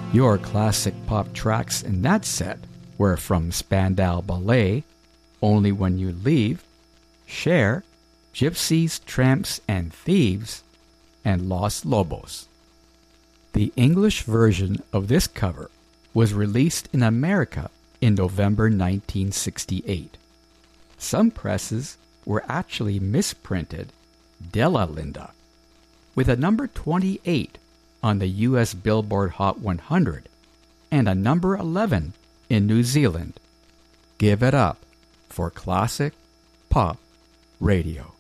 Your classic pop tracks in that set were from Spandau Ballet, Only When You Leave, Cher, Gypsies, Tramps, and Thieves, and Los Lobos. The English version of this cover was released in America in November 1968. Some presses were actually misprinted Della Linda, with a number 28 on the U.S. Billboard Hot 100 and a number 11 in New Zealand. Give it up for classic pop radio.